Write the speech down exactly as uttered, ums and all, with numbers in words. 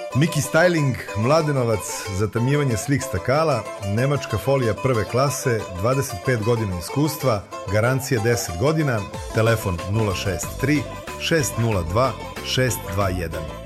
Miki Styling, Mladenovac, zatamljivanje slik stakala, nemačka folija prve klase, dvadeset pet godina iskustva, garancija deset godina, telefon nula šest tri šest nula dva šest dva jedan.